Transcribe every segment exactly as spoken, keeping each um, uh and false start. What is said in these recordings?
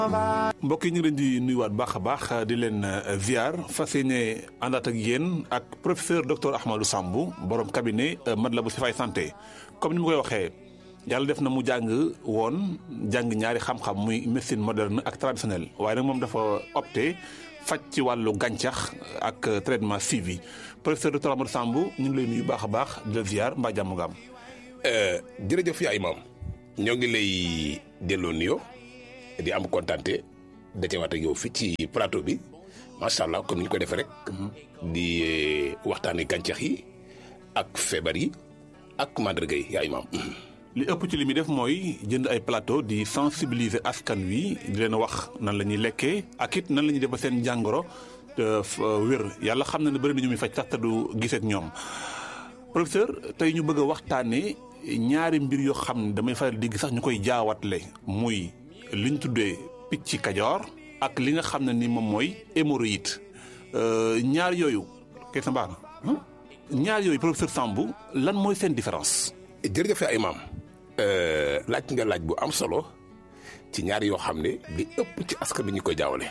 mbokk yi ñu ngi leen di nuyuwaat baax a baax di leen ziar fas yéene àndaat ak yéen ak professeur docteur Ahmadou Samb borom cabinet Matlaboul Chifaay santé comme ni ma koy waxee yàlla def na mu jàng woon jàng ñaari xam-xam muy médecine moderne ak traditionnelle waaye nag moom dafa opté faj ci wàllu gàncax ak traitement suivi professeur docteur Ahmadou Samb ñu ngi lay nuyu baax a baax di la ziar mbaa jàmm nga am. jërëjëf yaay maam ñoo ngi lay delloo nuyoo di am kontante dajewaat ak yow fii ci plateau bi macha allah comme ni ñu ko defee rek. di waxtaanee gàncax yi ak feebar yi ak màndarga yi yaay maam. li ëpp ci li muy def mooy jënd ay plateau di sensibiliser askan wi di leen wax nan la ñuy lekkee ak it nan la ñuy def ba seen jàngoro wér yàlla xam na ne bëri na ñu muy faj sax te du gisee ak ñoom professeur tey ñu bëgg a waxtaanee ñaari mbir yoo xam ne damay faral di gis sax ñu koy jaawatle muy li ñu tuddee picc kajoor ak li nga xam ne ni moom mooy hémorroïde ñaar yooyu kay sa mbaax na ñaar yooyu professeur Samb lan mooy seen différence. jërëjëf ay maam laaj nga laaj bu am solo ci ñaar yoo xam ne li ëpp ci askan bi ñu koy jaawale.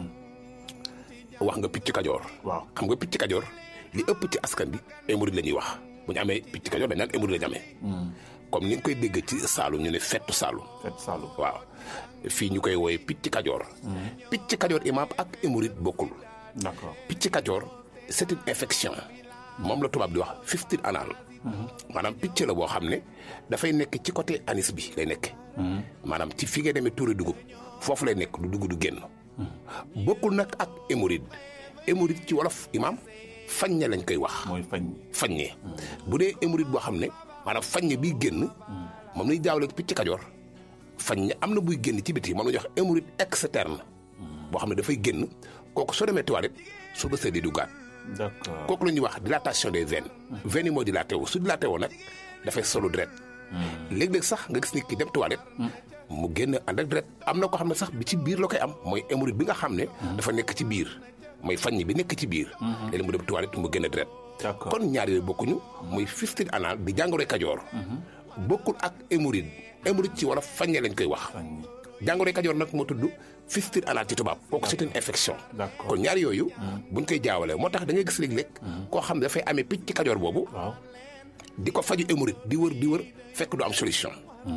wax nga picc kajoor. waaw xam nga picc kajoor li ëpp ci askan bi hémorroïde la ñuy wax bu ñu amee picc kajoor dañ naan hémorroïde la ñu amee. comme ni nga koy dégg ci Saalum ñu ne fettu Saalum. fettu Saalum waaw fii ñu koy wooye picc kajoor. picc kajoor imaam ak hémorroïde bokkul. d'accord picc kajoor c'est une infection. moom la tubaab di wax fistule anal. maanaam picc la boo xam ne dafay nekk ci côté anis bi lay nekk. maanaam ci fi ngay demee tuuri dugub foofu lay nekk du dugub du génn. bokkul nag ak hémorroïde hémorroïde ci wolof imaam faññe lañ koy wax. mooy fañ. faññe bu dee hémorroïde boo xam ne maanaam faññe biy génn. moom lañuy jaawale picc kajoor. faññe am na buy génn ci biti moom la ñuy wax hémorroïde externe. boo xam ne dafay génn kooku soo demee toilette su bësee di duggaat. d'accord kooku la ñuy wax dilatation des veines. veines yi moo dilaté wu su dilaté woo nag dafay solu deret. léeg-léeg sax nga gis nit ki dem toilette. mu génn ànd ak deret am na ko xam ne sax bi ci biir la koy am mooy hémorroïde bi nga xam ne. dafa nekk ci biir mooy faññ bi nekk ci biir. léeg-léeg mu dem toilette mu génn deret. d'accord kon ñaar yooyu bokkuñu. muy fistule anal di jàngoroy kajoor. bokkul ak hémorroïde hémorroïde ci wolof faññe lañ koy wax. jàngoroy kajoor nag moo tudd fistule anal ci tubaab kooku c'est une infection. d'accord kon ñaar yooyu. buñ koy jaawalee moo tax da ngay gis léeg-léeg. koo xam ne dafay amee picc ci kajoor boobu. waaw di ko faju hémorroïde di wër di wër fekk du am solution.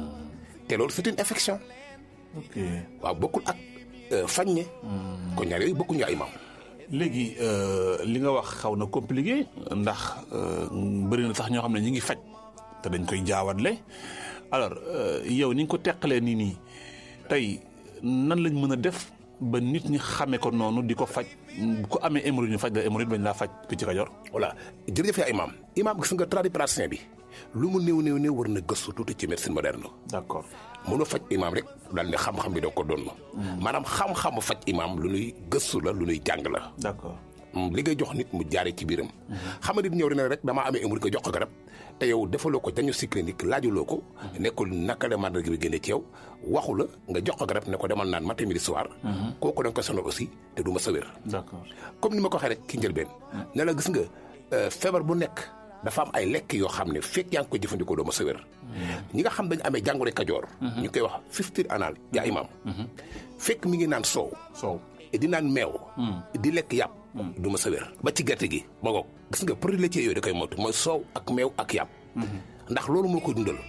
te loolu c'est une infection. ok waaw bokkul ak faññe. kon ñaar yooyu bokkuñu ay maam. léegi li nga wax xaw na compliqué ndax bëri na sax ñoo xam ne ñi ngi faj te dañ koy jaawatle alors yow ni nga ko teqalee nii nii tey nan lañ mën a def ba nit ñi xamee ko noonu di ko faj bu ko amee hémorroïde ñu faj la hémorroïde bañ laa faj picc kajoor. voilà jërëjëf yaa imaam imaam gis nga tradipraticien bi lu mu néew néew néew war na gëstu tuuti ci médecine moderne. d'accord mënoo faj imaam rek daal ne xam-xam bi doo ko doon. maanaam xam-xamu faj imaam lu nuy gëstu la lu nuy jàng la. d'accord li ngay jox nit mu jaaree ci biiram. xam nga nit ñëw na rek damaa amee hémorroïde ko jox ko garab te yow defaloo ko diagnostic clinique laajuloo ko. nekkul naka la màndarga bi génne ci yow waxu la nga jox ko garab ne ko demal naan matin midi soir. kooku da nga ko sonal aussi te du ma sa wér. d'accord comme ni ma ko waxee rek ki njëlbeen. ne la gis nga feebar bu nekk dafa am ay lekk yoo xam ne fekk yaa ngi koy jëfandikoo doo ma sa wér. ñi nga xam dañu amee jàngoro kajoor. ñu koy wax fistule anal yaa imaam. fekk mi ngi naan soow. soow di naan meew. di lekk yàpp. du ma sa wér ba ci gerte gi ma ngoog gis nga produits laitiers yooyu da koy moytu mooy soow ak meew ak yàpp. ndax loolu moo koy dundal.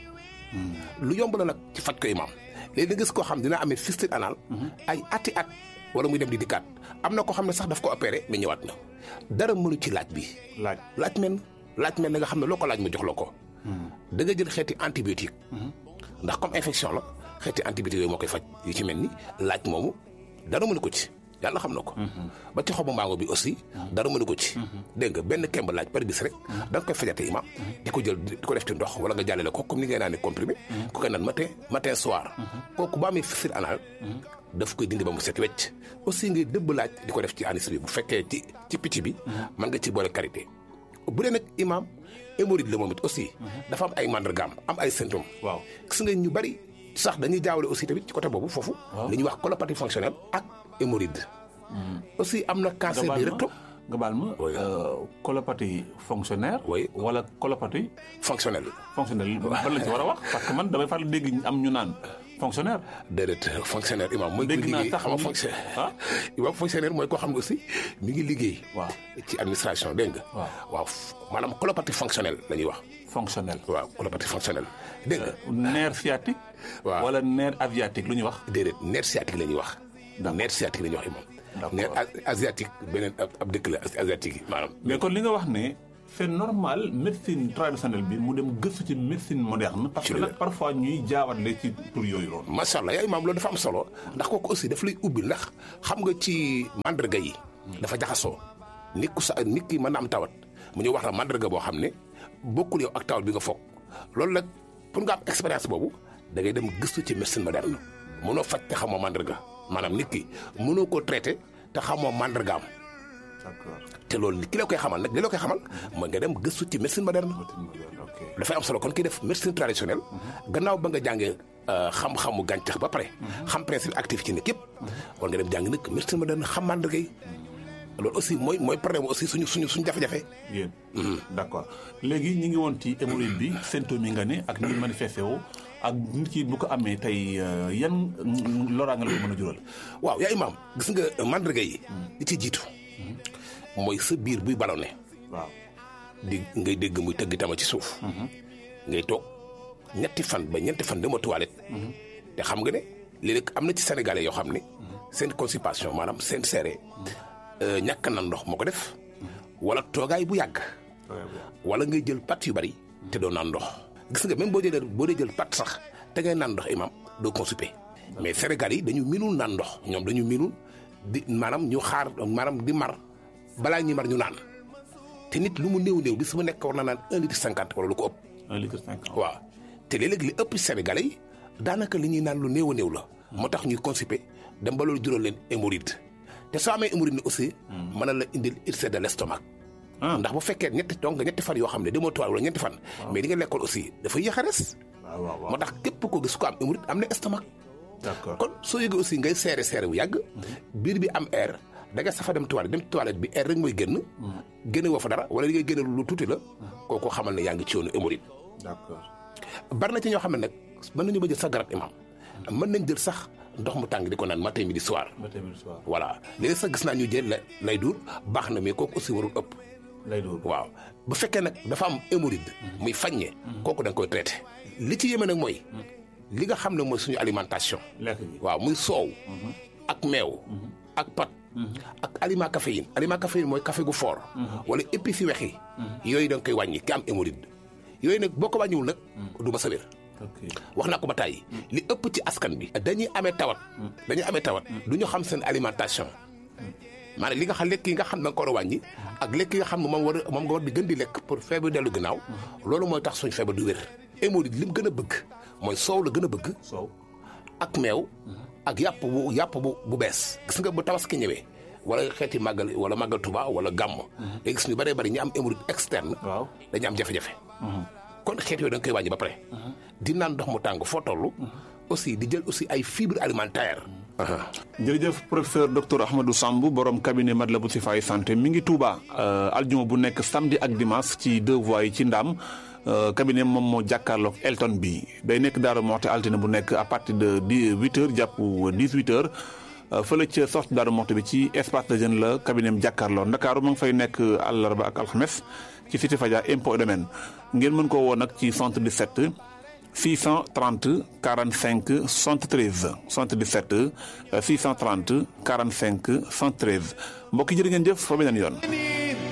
lu yomb la nag ci faj ko imaam léegi nga gis koo xam dina amee fistule anal. ay ati at wala muy dem di dikkaat am na koo xam ne sax daf ko opéré mais ñëwaat na dara mënu ci laaj bi. laaj laaj men laaj men na nga xam ne loo ko laaj mu jox la ko. da nga jël xeeti antibiotique. ndax comme infection la xeeti antibiotique yooyu moo koy faj yu ci mel ni laaj moomu dara mënu ko ci. yàlla xam na ko. ba ci xobu mango bi aussi. dara mënu ko ci. dégg nga benn kemb laaj par bis rek. da nga koy fajate imam di ko jël di ko def ci ndox wala nga jàllale ko comme ni ngay naan comprimé. ku koy naan matin matin soir. kooku ba amee fistule anal. daf koy dindi ba mu set wecc. aussi ngay dëbb laaj di ko def ci anis bi bu fekkee ci ci picc bi. mën nga ci boole karité. bu dee nag imam hémorroïde la moom it aussi. dafa am ay mandargaam am ay symptômes. waaw gis nga ñu bari sax dañuy jaawale aussi tamit ci côté boobu foofu. li ñuy wax colopathie fonctionnelle ak hémorroïde. aussi am na cancer du rectum. nga baal ma colopathie fonctionnaire. oui wala colopathie fonctionnelle. fonctionnelle ban lañ ci war a wax parce que man damay faral dégg am ñu naan fonctionnaire. déedéet fonctionnaire imam mooy. dégg naa liggéey sax xam nga ni- fonctionnaire. ah imam fonctionnaire mooy koo xam ne aussi mi ngi liggéey. waaw ci administration dégg nga. waaw waaw f- maanaam colopathie fonctionnelle la ñuy wax. fonctionnel. waaw colopathie fonctionnelle dégg nga. nerf sciatique. waaw wala nerf asiatique lu ñuy wax. déedéet nerf sciatique la ñuy wax. D'accord. nerf sciatique la ñuy wax imam. D'accord. nerf a- asiatique beneen ab ab dëkk la asiatique yi maanaam. mais kon li nga wax ne c'est normal médecine traditionnelle bi mu dem gëstu ci médecine moderne. parce Ci que lu nag wér. parfois ñuy jaawale ci tur yooyu noonu. macha allah yaa imaam loolu dafa am solo ndax kooku aussi daf lay ubbil ndax xam nga ci mandarga yi. dafa jaxasoo nit ku sa nit ki mën na am tawat mu ñu wax la mandarga boo xam ne bokkul yow ak tawat bi nga foog loolu nag pour nga am expérience boobu da ngay dem gëstu ci médecine moderne mënoo faj te xamoo mandarga maanaam nit ki mënoo koo traité te xamoo mandargaam d'accord. te loolu ki la koy xamal nag li la koy xamal mooy nga dem gëstu ci médecine moderne. ok. dafay am solo kon kii def médecine traditionnelle gannaaw ba nga jàngee euh, xam-xamu gàncax ba pare xam principe actif ci nekk yëpp war nga dem jàng nag médecine moderne xam mandarga yi loolu aussi mooy mooy problème aussi suñu suñu suñu jafe-jafe. yéen. d'accord léegi ñi ngi woon ci hémorroïde bi symptômes yi nga ne ak ni manifesté wu ak nit ki bu ko amee tey euh, yan loraange la ko mën a jural. waaw yaa imaam gis nga mandarga yi li ci jiitu mooy sa biir buy ballonné waaw. di ngay dégg muy tëgg tama ci suuf ngay toog ñetti fan ba ñeenti fan dama toilette te xam nga ne léeg-léeg am na ci sénégalais yoo xam ne seen constipation maanaam seen seere ñàkk na ndox moo ko def wala toogaay bu yàgg wala ngay jël pat yu bari te doo naan ndox gis nga même boo jëlee boo dee jël pat sax te ngay naan ndox imam doo constipé mais Sénégal yi dañu minul naan ndox ñoom dañu minul di maanaam ñu xaar maanaam di mar balaa ñuy mar ñu naan te nit lu mu néew néew bis mu nekk war na naan un litre cinquante wala lu ko ëpp. un litre cinquante. waaw te léeg-léeg li ëpp Sénégalais yi daanaka li ñuy naan lu néew a néew la. moo tax ñuy constipé dem ba loolu jural leen hémorroïde te soo amee hémorroïde aussi. mën na la indil ulcère de l'estomac. ndax bu fekkee ñetti donc ñetti fan yoo xam ne demoo toile wala ñetti fan. mais di nga lekkoon aussi dafa yéex a res. waaw waaw waaw moo tax képp ko gis ko am hémorroïde am na estomac. d'accord kon soo yëgee aussi ngay seere seere bu yàgg. biir bi am air. da nga safa dem toilette dem toilette bi air rek mooy génn. génne woo fa dara wala li ngay génne lu tuuti la. kooku xamal ne yaa ngi ci yoonu hémorroïde. d'accord. bari na ci ñoo xam ne nag mën nañu ba jël sax garab imam mën nañ jël sax ndox mu tàng di ko naan matin midi soir. matin midi soir. voilà léegi sax gis naa ñu jël la lay duur baax na mais kooku aussi warul ëpp. lay doon waaw bu fekkee nag dafa am hémorroïde. muy faññe. kooku da nga koy traité. li ci yéeme nag mooy. li nga xam ne mooy suñu alimentation. lekk gi. waaw muy soow. ak meew. ak pat. ak aliment caféine aliment caféine mooy café gu fort. wala épices yu weex yi. yooyu da nga koy wàññi ki am hémorroïde. yooyu nag boo ko wàññiwul nag. du ma sa wér. ok. wax naa ko ba tàyyi li ëpp ci askan bi. dañuy amee tawat. dañuy amee tawat. du ñu xam seen alimentation. maanaam li nga xam lekk yi nga xam da nga ko war a wàññi. ak lekk yi nga xam ne moom war a moom nga war di gën di lekk pour feebar dellu gannaaw. loolu mooy tax suñu feebar du wér. hémorroïde li mu gën a bëgg mooy soow la gën a bëgg. soow. ak meew. ak yàpp bu yàpp bu bu bees. gis nga bu tabaski ñëwee. wala xeeti màggal wala màggal Tuba wala gàmm. léegi gis ñu bëree bëri ñu am hémorroïde externe. waaw dañu am jafe-jafe. kon xeet yooyu da nga koy wàññi ba pare. di naan ndox mu tàng foo toll. aussi di jël aussi ay fibres alimentaires. jërëjëf professeur docteur Ahmadou Samb borom cabinet Matlaboul Chifaay santé mi ngi Touba. aljuma bu nekk samedi ak dimanche ci deux voies yi ci Ndam. cabinet moom moo jàkkaarloog Elton bi day nekk Daaru Moxti altine bu nekk à partir de dix huit heures jàpp dix huit heures. fële ca sortie Daaru Moxti bi ci espace de jeune la cabinet am jàkkaarloo Ndakaaru ma ngi fay nekk àllarba ak alxames ci cité Fadia impôt et domaine ngeen mën koo woo nag ci soixante-dix-sept six cent trente quarante-cinq soixante-treize soixante-dix-sept six cent trente quarante-cinq soixante-treize mbokk yi jërë ngeen jëf fa beneen yoon.